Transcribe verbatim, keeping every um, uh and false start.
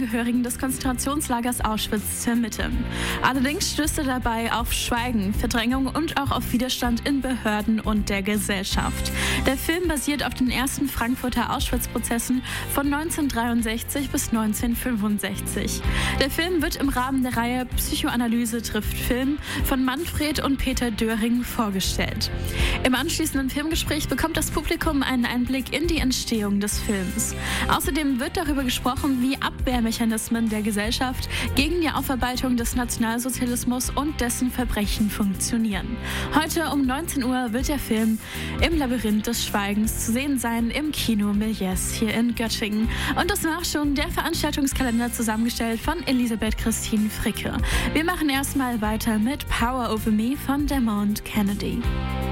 Angehörigen des Konzentrationslagers Auschwitz zu ermitteln. Allerdings stößt er dabei auf Schweigen, Verdrängung und auch auf Widerstand in Behörden und der Gesellschaft. Der Film basiert auf den ersten Frankfurter Auschwitz-Prozessen von neunzehnhundertdreiundsechzig bis neunzehnhundertfünfundsechzig. Der Film wird im Rahmen der Reihe Psychoanalyse trifft Film von Manfred und Peter Döring vorgestellt. Im anschließenden Filmgespräch bekommt das Publikum einen Einblick in die Entstehung des Films. Außerdem wird darüber gesprochen, wie Abwehrmechanismen der Gesellschaft gegen die Aufarbeitung des Nationalsozialismus und dessen Verbrechen funktionieren. Heute um neunzehn Uhr wird der Film Im Labyrinth des Schweigens zu sehen sein im Kino Méliès hier in Göttingen. Und das war schon der Veranstaltungskalender zusammengestellt von Elisabeth Christine Fricke. Wir machen erstmal weiter mit Power Over Me von Dermot Kennedy.